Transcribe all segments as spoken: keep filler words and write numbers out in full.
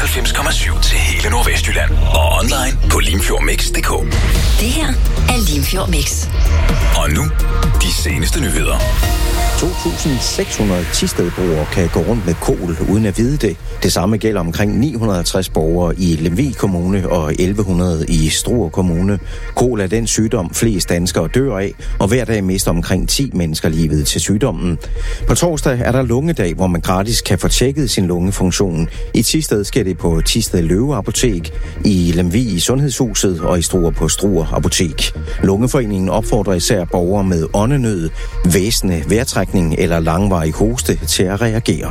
fireoghalvfems komma syv til hele Nordvestjylland. Og online på limfjordmix punktum d k. Det her er Limfjord Mix. Og nu, de seneste nyheder. to tusind seks hundrede Thisted-brugere kan gå rundt med kol uden at vide det. Det samme gælder omkring ni hundrede og halvtreds borgere i Lemvig Kommune og elleve hundrede i Struer Kommune. Kol er den sygdom, flest danskere dør af, og hver dag mister omkring ti mennesker livet til sygdommen. På torsdag er der lungedag, hvor man gratis kan få tjekket sin lungefunktion. I Thisted sker det på Thisted Løve Apotek, i Lemvig i Sundhedshuset og i Struer på Struer Apotek. Lungeforeningen opfordrer især borgere med åndenød, væsende vejrtrækning eller langvarig hoste til at reagere.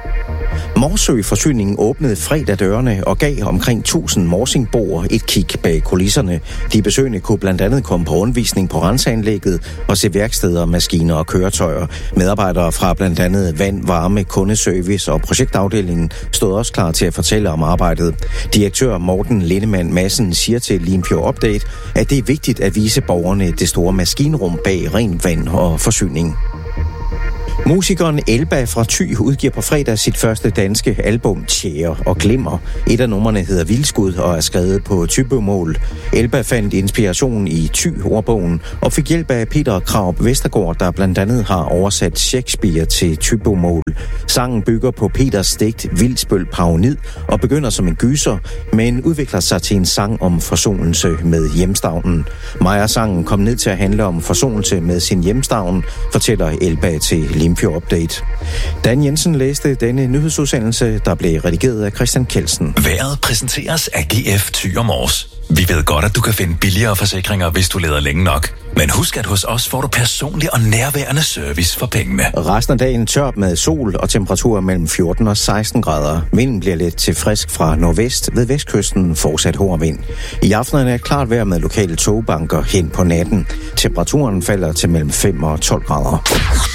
Morsø Forsyningen åbnede fredag dørene og gav omkring tusind morsingboer et kig bag kulisserne. De besøgende kunne blandt andet komme på rundvisning på renseanlægget og se værksteder, maskiner og køretøjer. Medarbejdere fra blandt andet vand, varme, kundeservice og projektafdelingen stod også klar til at fortælle om arbejdet. Direktør Morten Lindemann Madsen siger til Limfjord Update, at det er vigtigt at vise borgerne det store maskinrum bag rent vand og forsyning. Musikeren Elba fra Thy udgiver på fredag sit første danske album Tjære og Glimmer. Et af numrene hedder Vildskud og er skrevet på Thy-mål. Elba fandt inspiration i Thy-ordbogen og fik hjælp af Peter Krarup Vestergaard, der blandt andet har oversat Shakespeare til Thy-mål. Sangen bygger på Peters digt Vildsbøl Paronid og begynder som en gyser, men udvikler sig til en sang om forsonelse med hjemstavnen. Maja-sangen kom ned til at handle om forsonelse med sin hjemstavn, fortæller Elba til Limfjord Update. Dan Jensen læste denne nyhedsudsendelse, der blev redigeret af Christian Kelsen. Vejret præsenteres af G F Thy og Mors. Vi ved godt, at du kan finde billigere forsikringer, hvis du leder længe nok. Men husk, at hos os får du personlig og nærværende service for pengene. Resten af dagen tørt med sol og temperaturer mellem fjorten og seksten grader. Vinden bliver lidt til frisk fra nordvest, ved vestkysten fortsat hård vind. I aftenen er klart vejr med lokale togbanker hen på natten. Temperaturen falder til mellem fem og tolv grader.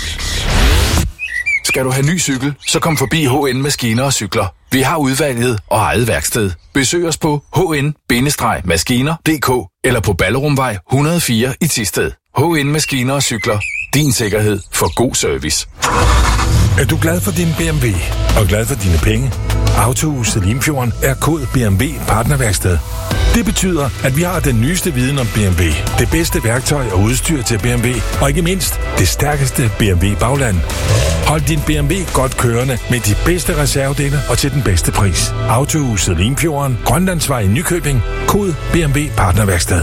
Skal du have ny cykel, så kom forbi H N Maskiner og Cykler. Vi har udvalget og eget værksted. Besøg os på h n maskiner punktum d k eller på Ballerumvej et hundrede og fire i Thisted. H N Maskiner og Cykler. Din sikkerhed for god service. Er du glad for din B M W og glad for dine penge? Autohuset Limfjorden er kod B M W partnerværksted. Det betyder, at vi har den nyeste viden om B M W, det bedste værktøj og udstyr til B M W, og ikke mindst det stærkeste B M W bagland. Hold din B M W godt kørende med de bedste reservedele og til den bedste pris. Autohuset Limfjorden, Grønlandsvej i Nykøbing, kod B M W partnerværksted.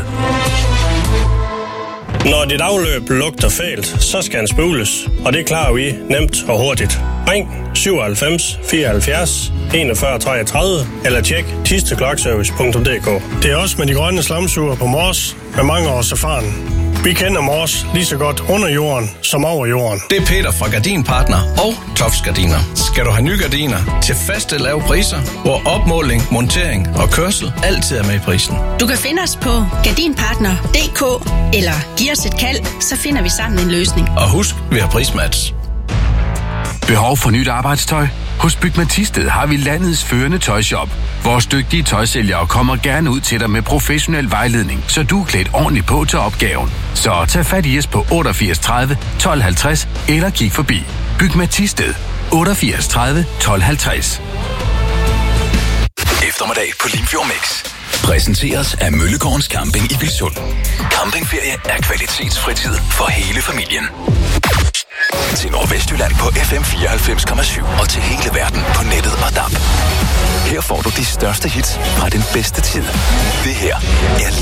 Når dit afløb lugter fælt, så skal han spules, og det klarer vi nemt og hurtigt. Ring syvoghalvfems fireoghalvfjerds enogfyrre treogtredive eller tjek thistekloakservice punktum d k. Det er også med de grønne slamsuger på Mors med mange års erfaring. Vi kender Mors lige så godt under jorden som over jorden. Det er Peter fra Gardinpartner og Tofts Gardiner. Skal du have nye gardiner til faste lave priser, hvor opmåling, montering og kørsel altid er med i prisen. Du kan finde os på gardinpartner punktum d k eller giv os et kald, så finder vi sammen en løsning. Og husk, vi har prismatch. Behov for nyt arbejdstøj? Hos Bygma Thisted har vi landets førende tøjshop. Vores dygtige tøjsælgere kommer gerne ud til dig med professionel vejledning, så du er klædt ordentligt på til opgaven. Så tag fat i os på otteogfirs tredive tolv halvtreds eller kig forbi. Bygma Thisted otteogfirs tredive tolv halvtreds. Eftermiddag på Limfjord Mix præsenteres af Møllegårdens Camping i Vilsund. Campingferie er kvalitetsfritid for hele familien. Til Nordvestjylland på F M fireoghalvfems komma syv og til hele verden på nettet og D A B. Her får du de største hits fra den bedste tid. Det her er